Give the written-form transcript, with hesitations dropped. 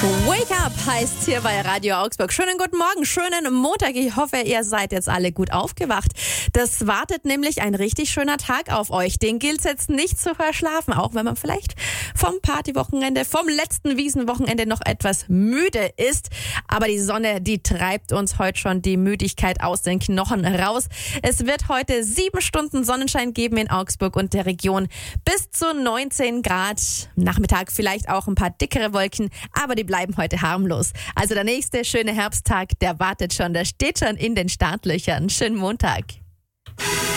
Wake Up heißt hier bei Radio Augsburg. Schönen guten Morgen, schönen Montag. Ich hoffe, ihr seid jetzt alle gut aufgewacht. Das wartet nämlich ein richtig schöner Tag auf euch. Den gilt's jetzt nicht zu verschlafen, auch wenn man vielleicht vom Partywochenende, vom letzten Wiesenwochenende noch etwas müde ist. Aber die Sonne, die treibt uns heute schon die Müdigkeit aus den Knochen raus. Es wird heute 7 Stunden Sonnenschein geben in Augsburg und der Region. Bis zu 19 Grad. Nachmittag vielleicht auch ein paar dickere Wolken, aber die bleiben heute harmlos. Also der nächste schöne Herbsttag, der wartet schon, der steht schon in den Startlöchern. Schönen Montag.